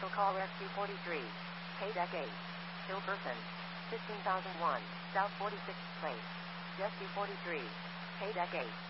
Will call Rescue 43. Pay deck 8. Kill person. 15,001. South 46th Place. Rescue 43. Pay deck 8.